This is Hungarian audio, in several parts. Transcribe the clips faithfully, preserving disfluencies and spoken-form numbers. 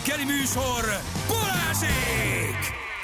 reggeli műsor, Balázsék!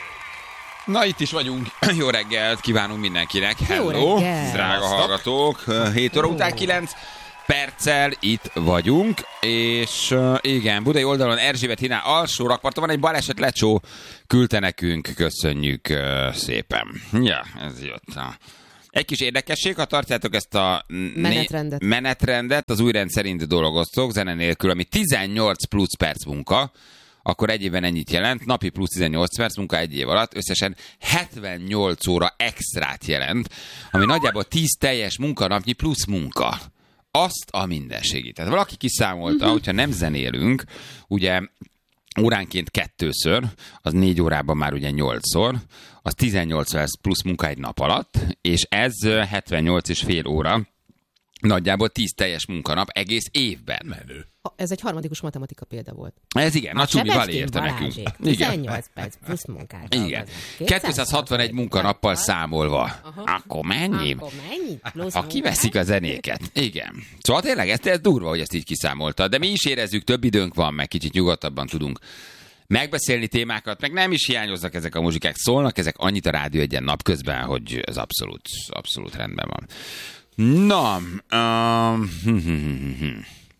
Na, itt is vagyunk. Jó reggelt kívánunk mindenkinek. Hello, Jó reggelt. drága hallgatók. hét óra után kilenc perccel itt vagyunk, és uh, igen, budai oldalon Erzsébet hídnál alsó rakparton van egy baleset, lecsó, küldte nekünk, köszönjük uh, szépen. Ja, ez jött. A... Egy kis érdekesség, ha tartjátok ezt a menetrendet, né- menetrendet az új rend szerint dolgoztok, zene nélkül, ami tizennyolc plusz perc munka, akkor egy évben ennyit jelent, napi plusz tizennyolc perc munka egy év alatt, összesen hetvennyolc óra extrát jelent, ami nagyjából tíz teljes munkanapnyi plusz munka. Azt a mindenségét. Tehát valaki kiszámolta, uh-huh. hogyha nem zenélünk, ugye óránként kettőször, az négy órában már ugye nyolcszor, az tizennyolc perc plusz munka egy nap alatt, és ez hetvennyolc és fél óra, nagyjából tíz teljes munkanap egész évben. Menő. Ez egy harmadikus matematika példa volt. Ez igen, a Csubi Vali érte nekünk. tizennyolc perc plusz munkát. Igen. kétszázhatvanegy munkanappal számolva. Aha. Akkor mennyi? Akkor mennyi plusz Ha kiveszik a zenéket. Igen. Szóval tényleg ez, ez durva, hogy ezt így kiszámolta. De mi is érezzük, több időnk van, meg kicsit nyugodtabban tudunk megbeszélni témákat, meg nem is hiányoznak ezek a muzsikák. Szólnak ezek annyit a Rádió Egyen napközben, hogy ez abszolút, abszolút rendben van. Na, um, hm, hm, hm, hm.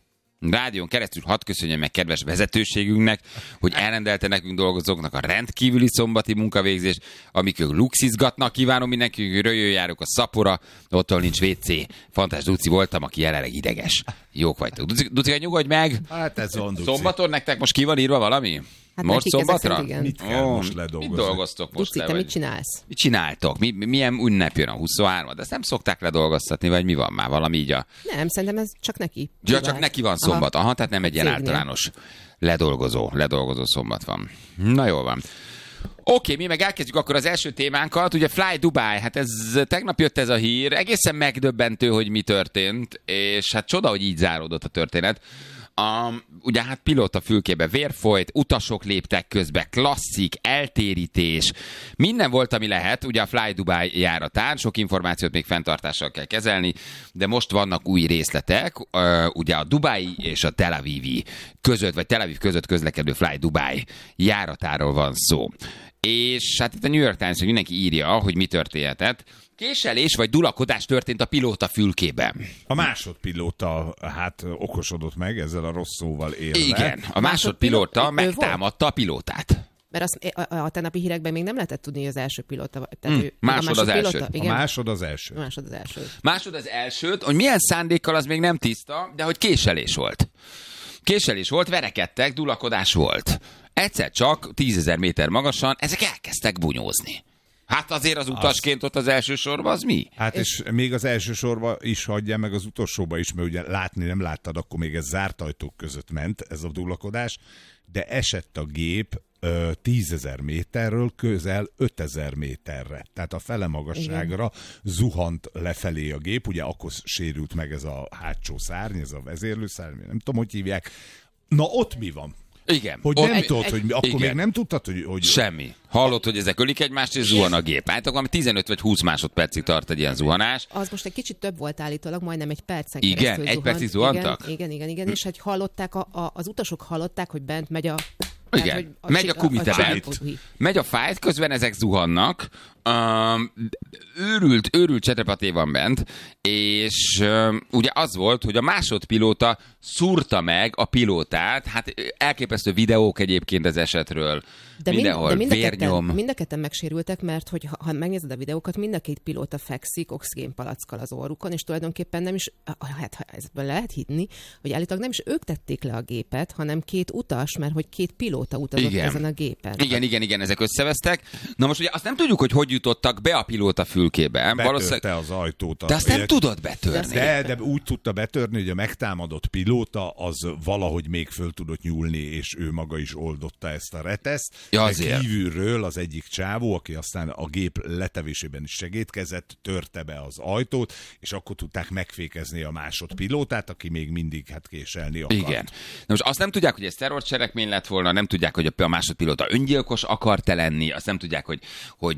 Rádión keresztül hadd köszönjem meg kedves vezetőségünknek, hogy elrendelte nekünk dolgozóknak a rendkívüli szombati munkavégzést, amikor luxizgatnak. Kívánom mindenki, hogy röjjön járok a Szapora, ottól nincs vé cé. Fantás Duci voltam, aki jelenleg ideges. Jók vagytok. Duci, Duci, nyugodj meg! Hát ez van, Duci. Szombaton nektek most ki van írva valami? Hát most szombatra? Mit kell oh, most ledolgozni? Mit dolgoztok most? Duci, le, te vagy? mit csinálsz? Mit csináltok? Mi, milyen ünnep jön a huszonharmad? De ezt nem szokták ledolgoztatni, vagy mi van már? Valami így a... Nem, szerintem ez csak neki. Ja, csak neki van szombat. Aha, tehát nem egy ilyen Cégnél. általános ledolgozó, ledolgozó szombat van. Na jól van. Oké, mi meg elkezdjük akkor az első témánkat. Ugye Fly Dubai, hát ez tegnap jött ez a hír. Egészen megdöbbentő, hogy mi történt, és hát csoda, hogy így záródott a történet. Um, ugye hát pilóta fülkébe vér folyt, utasok léptek közbe, klasszik, eltérítés, minden volt, ami lehet, ugye a Fly Dubai járatán, sok információt még fenntartással kell kezelni, de most vannak új részletek, uh, ugye a Dubai és a Tel Avivi között, vagy Tel Aviv között közlekedő Fly Dubai járatáról van szó. És hát itt a New York Times, hogy mindenki írja, hogy mi történhetett. Késelés vagy dulakodás történt a pilóta fülkében. A másodpilóta hát okosodott meg, ezzel a rossz szóval élve. Igen, a másodpilóta Másodpiló- megtámadta a pilótát. Mert azt, a, a, a tegnapi hírekben még nem lehetett tudni, hogy az első pilóta. Tehát Mm, ő, másod a az pilóta, első. Igen, A másod az első. a másod az első. Másod az elsőt, hogy milyen szándékkal, az még nem tiszta, de hogy késelés volt. Késelés volt, verekedtek, dulakodás volt. Egyszer csak tízezer méter magasan ezek elkezdtek bunyózni. Hát azért az utasként ott az első sorban, az mi? Hát és, és még az első sorba is hagyja, meg az utolsóba is, mert ugye látni nem láttad, akkor még ez zárt ajtók között ment, ez a dulakodás, de esett a gép ö, tízezer méterről közel ötezer méterre. Tehát a fele magasságra igen. zuhant lefelé a gép, ugye akkor sérült meg ez a hátsó szárny, ez a vezérlőszárny, nem tudom, hogy hívják. Na ott mi van? Igen. Hogy ott, nem tudod, hogy mi, akkor igen. még nem tudtad, hogy... hogy... Semmi. Hallott, hogy ezek ölik egymást, és zuhan a gép. Hát akkor tizenöt vagy húsz másodpercig tart egy ilyen zuhanás. Az most egy kicsit több volt állítólag, majdnem egy percen Igen, keresztül egy zuhant. percig zuhantak? Igen, igen, igen, igen. És hogy hallották, a, a, az utasok hallották, hogy bent megy a... Igen, tehát, hogy megy a kumitebelt. a- a- Megy a fájt, közben ezek zuhannak. Um, őrült, őrült csetepaté van bent, és um, ugye az volt, hogy a másodpilóta szúrta meg a pilótát, hát elképesztő videók egyébként az esetről. De, mind, Mindenhol de mind, a ketten, vérnyom. mind a ketten megsérültek, mert hogy ha, ha megnézed a videókat, mind a két pilóta fekszik oxigénpalackkal az orrukon, és tulajdonképpen nem is, hát ha ezből lehet hinni, hogy állítólag nem is ők tették le a gépet, hanem két utas, mert hogy két pilóta utazott Igen. ezen a gépen. Igen, igen, igen, ezek összevesztek. Na most ugye azt nem tudjuk, hogy hogy jutottak be a pilóta fülkébe. Betörte az ajtót. A... De azt nem tudod betörni. De, de úgy tudta betörni, hogy a megtámadott pilóta az valahogy még föl tudott nyúlni, és ő maga is oldotta ezt a reteszt. Ja, de azért. kívülről az egyik csávó, aki aztán a gép letevésében is segítkezett, törte be az ajtót, és akkor tudták megfékezni a másodpilótát, aki még mindig hát késelni akart. Igen. Na most azt nem tudják, hogy ez terrorcselekmény lett volna, nem tudják, hogy a másodpilóta öngyilkos akart-e lenni, azt nem tudják, hogy, hogy ő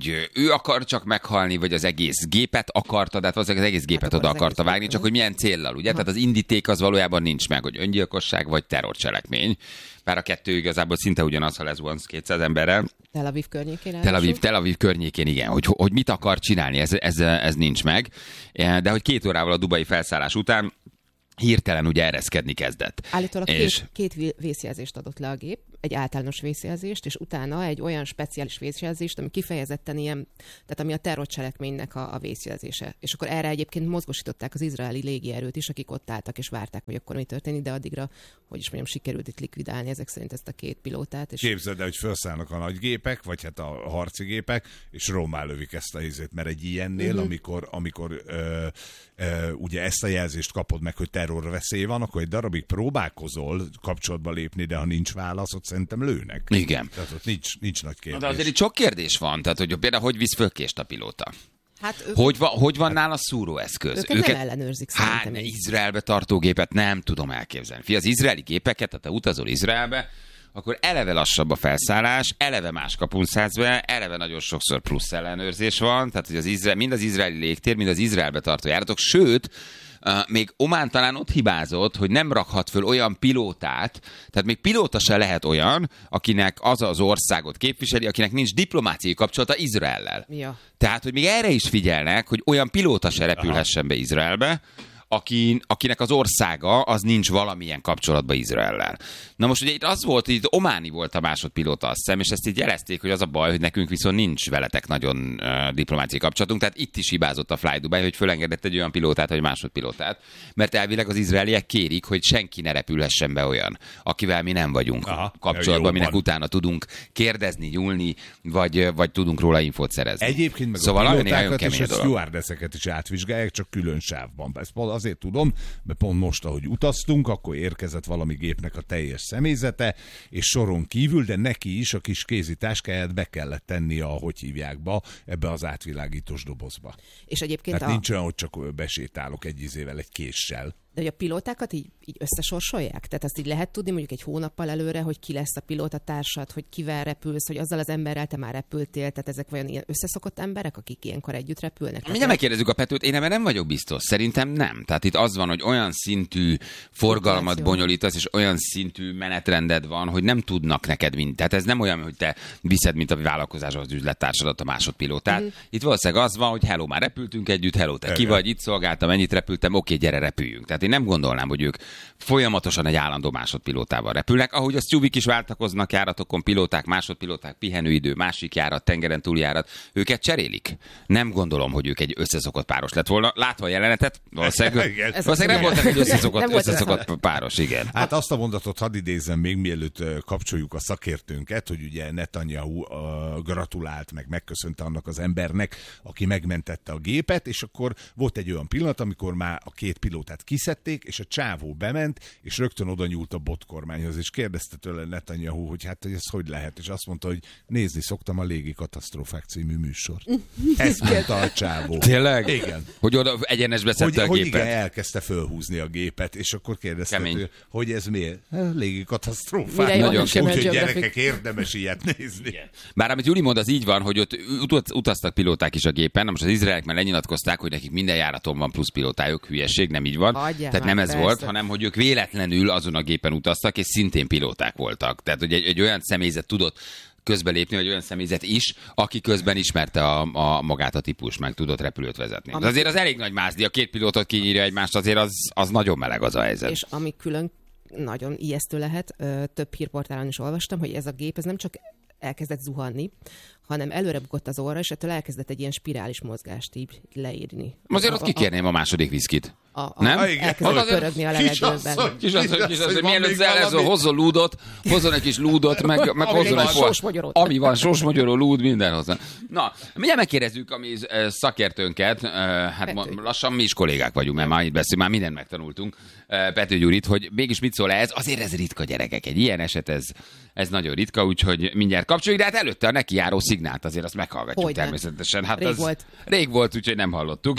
ő akar csak meghalni, vagy az egész gépet akarta, de hát az egész gépet hát oda akarta vágni, csak hogy milyen céllal, ugye? Ha. Tehát az indíték az valójában nincs meg, hogy öngyilkosság vagy terrorcselekmény. Bár a kettő igazából szinte ugyanaz, ha lesz vonz kétszáz emberrel. Tel Aviv környékén. Tel Aviv, Tel Aviv környékén, igen. Hogy, hogy mit akar csinálni, ez, ez, ez nincs meg. De hogy két órával a dubai felszállás után hirtelen ugye ereszkedni kezdett. Állítólag és... két, két vészjelzést adott le a gép, egy általános vészjelzést, és utána egy olyan speciális vészjelzést, ami kifejezetten ilyen, tehát ami a terrorcselekménynek a, a vészjelzése. És akkor erre egyébként mozgósították az izraeli légierőt is, akik ott álltak és várták, hogy akkor mi történik, de addigra, hogy is mondjam, sikerült itt likvidálni ezek szerint ezt a két pilótát. És... Képzeld el, hogy felszállnak a nagy gépek, vagy hát a harci gépek, és rommá lövik ezt a helyzet, mert egy ilyennél, uh-huh. amikor, amikor ö, ö, ugye ezt a jelzést kapod meg, hogy terrorveszély van, akkor egy darabig próbálkozol kapcsolatba lépni, de ha nincs válasz, ott szerintem lőnek. Igen. Tehát ott nincs, nincs nagy kérdés. De azért itt sok kérdés van, tehát hogy például hogy visz fölkést a pilóta? Hát ők... Hogy, va, hogy van nála szúróeszköz? Őket, őket nem ellenőrzik szerintem. Hát, Izraelbe tartógépet nem tudom elképzelni. Fia, az izraeli gépeket, tehát te utazol Izraelbe, akkor eleve lassabb a felszállás, eleve más kapun szállsz be, eleve nagyon sokszor plusz ellenőrzés van, tehát hogy az izrael, mind az izraeli légtér, mind az Izraelbe tartó járatok, sőt, Uh, még Omán talán ott hibázott, hogy nem rakhat föl olyan pilótát, tehát még pilóta se lehet olyan, akinek az az országot képviseli, akinek nincs diplomáciai kapcsolata Izraellel. Ja. Tehát, hogy még erre is figyelnek, hogy olyan pilóta se repülhessen be Izraelbe, Aki, akinek az országa az nincs valamilyen kapcsolatban Izraellel. Na most ugye itt az volt, hogy itt ománi volt a másodpilóta, azt hiszem, és ezt így jelezték, hogy az a baj, hogy nekünk viszont nincs veletek nagyon uh, diplomáciai kapcsolatunk, tehát itt is hibázott a Fly Dubai, hogy fölengedett egy olyan pilótát, vagy másodpilótát, mert elvileg az izraeliek kérik, hogy senki ne repülhessen be olyan, akivel mi nem vagyunk Aha, kapcsolatban, aminek utána tudunk kérdezni, nyúlni, vagy, vagy tudunk róla infót szerezni. Egyébként meg szóval a pilótákat és a stewardesseket is átvizsgálják, csak külön sávban. Ez azért tudom, mert pont most, ahogy utaztunk, akkor érkezett valami gépnek a teljes személyzete, és soron kívül, de neki is a kis kézi táskáját be kellett tenni a, hogy hívják be, ebbe az átvilágítós dobozba. És egyébként Tehát a... nincs olyan, hogy csak besétálok egy izével, egy késsel. De hogy a pilótákat így, így összesorsolják? Tehát azt így lehet tudni mondjuk egy hónappal előre, hogy ki lesz a pilótatársad, hogy kivel repülsz, hogy azzal az emberrel te már repültél, tehát ezek vajon ilyen összeszokott emberek, akik ilyenkor együtt repülnek? Mindjárt megkérdezzük a Petőt, én ebben nem vagyok biztos. Szerintem nem. Tehát itt az van, hogy olyan szintű forgalmat bonyolítasz, és olyan szintű menetrended van, hogy nem tudnak neked mind. Tehát ez nem olyan, hogy te viszed, mint a vállalkozáshoz az üzlettársadat, a másodpilótát. Mm. Itt valószínűleg az van, hogy hello, már repültünk együtt, hello, te ki vagy, itt szolgáltam, ennyit repültem, oké, gyere, repüljünk. Tehát én nem gondolnám, hogy ők folyamatosan egy állandó másodpilótával repülnek, ahogy a Stewik is váltakoznak járatokon, pilóták, másodpilóták, pihenőidő, másik járat, tengeren túljárat, őket cserélik. Nem gondolom, hogy ők egy összeszokott páros lett volna. Látva a jelenetet, valószínűleg, valószínűleg nem voltak egy összeszokott, összeszokott páros, igen. Hát azt a mondatot hadd idézzem még, mielőtt kapcsoljuk a szakértőnket, hogy ugye Netanyahu uh, gratulált, meg megköszönte annak az embernek, aki megmentette a gépet, és akkor volt egy olyan pillanat, amikor már a két pilótát kiszedték, és a csávó bement, és rögtön oda nyúlt a botkormányhoz, és kérdezte tőle Netanyahu, hogy hát hogy ez hogy lehet, és azt mondta, hogy nézni szoktam a Légi Katasztrófák című műsort. Ezt mondta a csávó. Tényleg? Igen. Hogy oda egyenesbe szedte a hogy gépet? Hogy igen, elkezdte fölhúzni a gépet, és akkor kérdezte tőle, hogy ez miért? Légi Katasztrófák. Nagyon kemény. Úgyhogy gyerekek, érdemes ilyet nézni. Igen. Bár amit Júli mond, az így van, hogy ott utaztak pilóták is a gépen, na most az izraelek már lenyilatkozták, hogy nekik minden járaton van plusz pilótájuk, hülyeség, nem így van. Adjál, tehát nem ez persze. volt, hanem hogy ők véletlenül azon a gépen utaztak, és szintén pilóták voltak. Tehát, hogy egy, egy olyan személyzet tudott közbelépni, vagy olyan személyzet is, aki közben ismerte a, a magát a típus, meg tudott repülőt vezetni. De azért az elég nagy mázdi, a két pilótot kinyírja egymást, azért az, az nagyon meleg az a helyzet. És ami külön nagyon ijesztő lehet, több hírportálon is olvastam, hogy ez a gép, ez nem csak elkezdett zuhanni, hanem előre bukott az orra, és ettől elkezdett egy ilyen spirális mozgást így leírni. Azért ott kikérném a második viszkit. A, a, nem? Elkezdett pörögni a levegőben. Kisasszony, kisasszony, mielőtt zelezol, hozzon lúdot, hozzon egy kis lúdot, meg, meg hozzon egy sósmagyarót. Ami van, sósmagyaró, lúd, minden hozzon. Na, mindjárt megkérdezzük a mi szakértőnket, hát Pető. Lassan mi is kollégák vagyunk, mert már itt beszélünk, már mindent megtanultunk, Pető Gyurit, hogy mégis mit szól ez, azért ez ritka, gyerekek, egy ilyen eset, ez, ez nagyon ritka, úgyhogy mindjárt kapcsoljuk, de hát előtte a neki járó szignált azért azt meghallgatjuk Hogyne. természetesen. Hát rég az volt. Rég volt, úgyhogy nem hallottuk.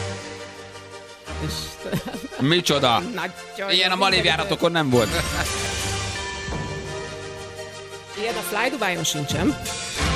És... Micsoda? Ilyen a malévjáratokon nem volt. Ilyen a Fly Dubai-on sincsen.